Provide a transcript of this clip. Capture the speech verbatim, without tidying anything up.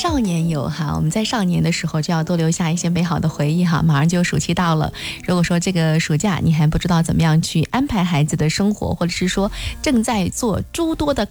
少年游哈，我们在少年的时候就要多留下一些美好的回忆哈。马上就暑期到了，如果说这个暑假你还不知道怎么样去安排孩子的生活，或者是说正在做诸多的